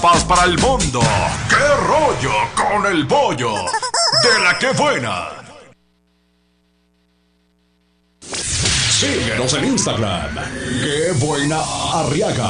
Paz para el mundo. ¡Qué rollo con el bollo! De la que buena. Síguenos en Instagram. ¡Qué buena Arriaga!